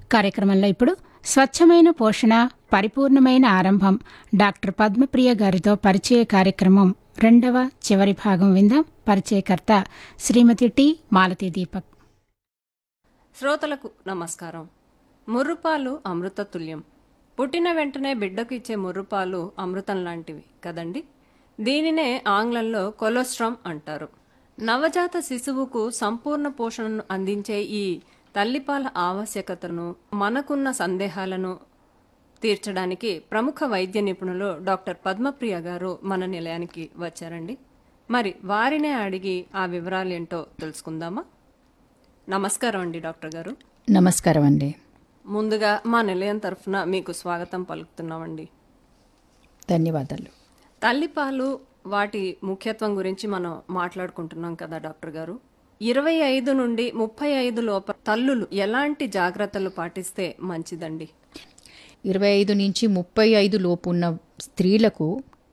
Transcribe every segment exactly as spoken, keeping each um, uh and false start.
కార్యక్రమంలో ఇప్పుడు స్వచ్ఛమైన పోషణ పరిపూర్ణమైన ఆరంభం డాక్టర్ పద్మప్రియ గారితో పరిచయ కార్యక్రమం రెండవ చివరి భాగం విందాం. పరిచయకర్త శ్రీమతి టి మాలతీ దీపక్. శ్రోతలకు నమస్కారం. ముర్రుపాలు అమృత తుల్యం. పుట్టిన వెంటనే బిడ్డకు ఇచ్చే ముర్రుపాలు అమృతం లాంటివి కదండి. దీనినే ఆంగ్లంలో కొలెస్ట్రామ్ అంటారు. నవజాత శిశువుకు సంపూర్ణ పోషణను అందించే ఈ తల్లిపాల ఆవశ్యకతను, మనకున్న సందేహాలను తీర్చడానికి ప్రముఖ వైద్య నిపుణులు డాక్టర్ పద్మప్రియ గారు మన నిలయానికి వచ్చారండి. మరి వారినే అడిగి ఆ వివరాలేంటో తెలుసుకుందామా? నమస్కారం అండి డాక్టర్ గారు. నమస్కారం అండి. ముందుగా మా నిలయం తరఫున మీకు స్వాగతం పలుకుతున్నామండి. ధన్యవాదాలు. తల్లిపాలు, వాటి ముఖ్యత్వం గురించి మనం మాట్లాడుకుంటున్నాం కదా డాక్టర్ గారు. ఇరవై ఐదు నుండి ముప్పై ఐదు లోపల తల్లులు ఎలాంటి జాగ్రత్తలు పాటిస్తే మంచిదండి? ఇరవై ఐదు నుంచి ముప్పై ఐదు లోపు ఉన్న స్త్రీలకు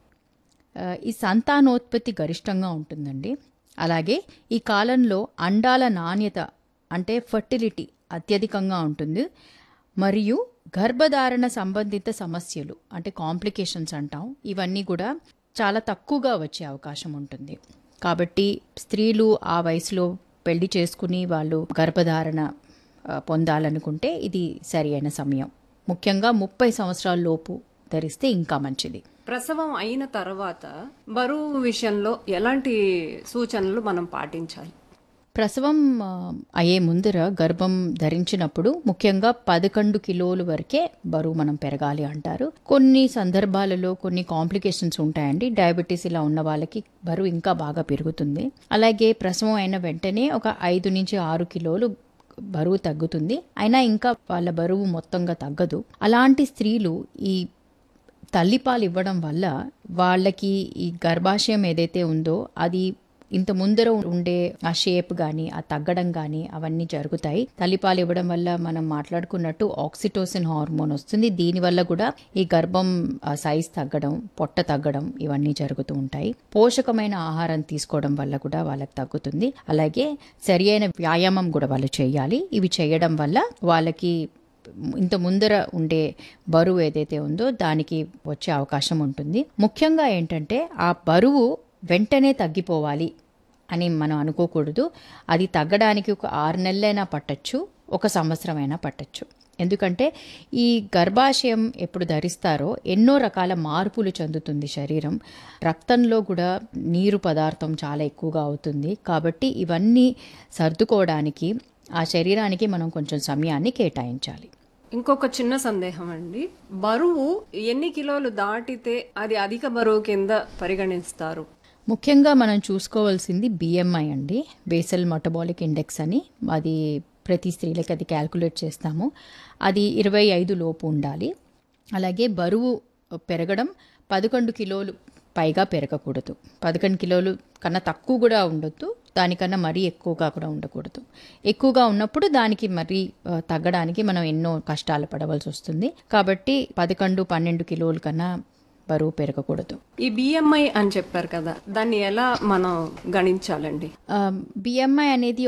ఈ సంతానోత్పత్తి గరిష్టంగా ఉంటుందండి. అలాగే ఈ కాలంలో అండాల నాణ్యత అంటే ఫర్టిలిటీ అత్యధికంగా ఉంటుంది. మరియు గర్భధారణ సంబంధిత సమస్యలు అంటే కాంప్లికేషన్స్ అంటాం, ఇవన్నీ కూడా చాలా తక్కువగా వచ్చే అవకాశం ఉంటుంది. కాబట్టి స్త్రీలు ఆ వయసులో పెళ్లి చేసుకుని వాళ్ళు గర్భధారణ పొందాలనుకుంటే ఇది సరి అయిన సమయం. ముఖ్యంగా ముప్పై సంవత్సరాల లోపు ధరిస్తే ఇంకా మంచిది. ప్రసవం అయిన తర్వాత బరువు విషయంలో ఎలాంటి సూచనలు మనం పాటించాలి? ప్రసవం అయ్యే ముందర గర్భం ధరించినప్పుడు ముఖ్యంగా పదకొండు కిలోలు వరకే బరువు మనం పెరగాలి అంటారు. కొన్ని సందర్భాలలో కొన్ని కాంప్లికేషన్స్ ఉంటాయండి. డయాబెటీస్ ఇలా ఉన్న వాళ్ళకి బరువు ఇంకా బాగా పెరుగుతుంది. అలాగే ప్రసవం అయిన వెంటనే ఒక ఐదు నుంచి ఆరు కిలోలు బరువు తగ్గుతుంది. అయినా ఇంకా వాళ్ళ బరువు మొత్తంగా తగ్గదు. అలాంటి స్త్రీలు ఈ తల్లిపాలు ఇవ్వడం వల్ల వాళ్ళకి ఈ గర్భాశయం ఏదైతే ఉందో అది ఇంత ముందర ఉండే ఆ షేప్ కానీ ఆ తగ్గడం కానీ అవన్నీ జరుగుతాయి. తల్లిపాలు ఇవ్వడం వల్ల మనం మాట్లాడుకున్నట్టు ఆక్సిటోసిన్ హార్మోన్ వస్తుంది. దీనివల్ల కూడా ఈ గర్భం సైజ్ తగ్గడం, పొట్ట తగ్గడం ఇవన్నీ జరుగుతూ ఉంటాయి. పోషకమైన ఆహారం తీసుకోవడం వల్ల కూడా వాళ్ళకి తగ్గుతుంది. అలాగే సరి అయిన వ్యాయామం కూడా వాళ్ళు చేయాలి. ఇవి చేయడం వల్ల వాళ్ళకి ఇంత ముందర ఉండే బరువు ఏదైతే ఉందో దానికి వచ్చే అవకాశం ఉంటుంది. ముఖ్యంగా ఏంటంటే ఆ బరువు వెంటనే తగ్గిపోవాలి అని మనం అనుకోకూడదు. అది తగ్గడానికి ఒక ఆరు నెలలైనా పట్టచ్చు, ఒక సంవత్సరం అయినా పట్టచ్చు. ఎందుకంటే ఈ గర్భాశయం ఎప్పుడు ధరిస్తారో ఎన్నో రకాల మార్పులు చెందుతుంది శరీరం. రక్తంలో కూడా నీరు పదార్థం చాలా ఎక్కువగా అవుతుంది. కాబట్టి ఇవన్నీ సర్దుకోవడానికి ఆ శరీరానికి మనం కొంచెం సమయాన్ని కేటాయించాలి. ఇంకొక చిన్న సందేహం అండి, బరువు ఎన్ని కిలోలు దాటితే అది అధిక బరువు కింద పరిగణిస్తారు? ముఖ్యంగా మనం చూసుకోవాల్సింది బిఎంఐ అండి, బేసల్ మెటబాలిక్ ఇండెక్స్ అని. అది ప్రతి స్త్రీలకి అది క్యాల్కులేట్ చేస్తాము. అది ఇరవై ఐదు లోపు ఉండాలి. అలాగే బరువు పెరగడం పదకొండు కిలోలు పైగా పెరగకూడదు. పదకొండు కిలోలు కన్నా తక్కువ కూడా ఉండొద్దు, దానికన్నా మరీ ఎక్కువగా కూడా ఉండకూడదు. ఎక్కువగా ఉన్నప్పుడు దానికి మరీ తగ్గడానికి మనం ఎన్నో కష్టాలు పడవలసి వస్తుంది. కాబట్టి పదకొండు పన్నెండు కిలోల కన్నా బరువు పెరగకూడదు. ఈ బిఎంఐ అని చెప్పారు కదా, దాన్ని ఎలా మనం గణించాలండి? బిఎంఐ అనేది